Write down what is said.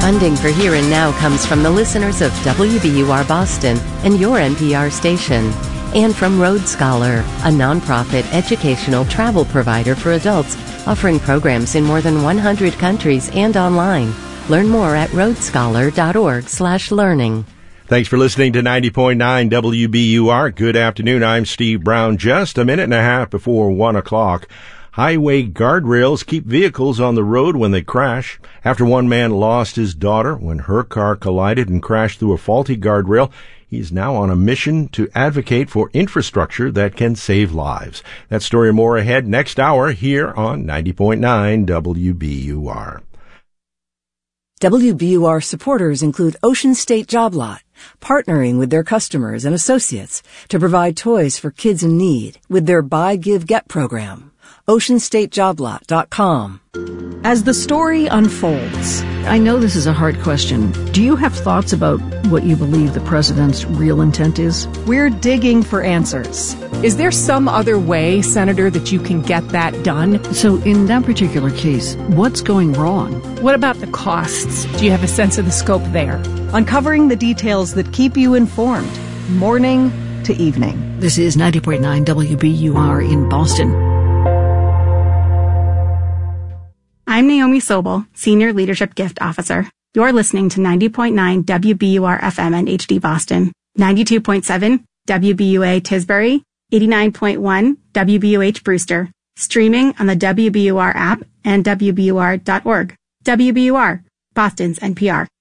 Funding for Here and Now comes from the listeners of WBUR Boston and your NPR station. And from Road Scholar, a nonprofit educational travel provider for adults offering programs in more than 100 countries and online. Learn more at roadscholar.org/learning. Thanks for listening to 90.9 WBUR. Good afternoon. I'm Steve Brown. Just a minute and a half before 1 o'clock. Highway guardrails keep vehicles on the road when they crash. After one man lost his daughter when her car collided and crashed through a faulty guardrail, he's now on a mission to advocate for infrastructure that can save lives. That story and more ahead next hour here on 90.9 WBUR. WBUR supporters include Ocean State Job Lot, partnering with their customers and associates to provide toys for kids in need with their Buy, Give, Get program. OceanStateJobLot.com. As the story unfolds, I know this is a hard question. Do you have thoughts about what you believe the president's real intent is? We're digging for answers. Is there some other way, Senator, that you can get that done? So in that particular case, what's going wrong? What about the costs? Do you have a sense of the scope there? Uncovering the details that keep you informed, morning to evening. This is 90.9 WBUR in Boston. I'm Naomi Sobel, Senior Leadership Gift Officer. You're listening to 90.9 WBUR FM and HD Boston, 92.7 WBUA Tisbury, 89.1 WBUH Brewster, streaming on the WBUR app and WBUR.org. WBUR, Boston's NPR.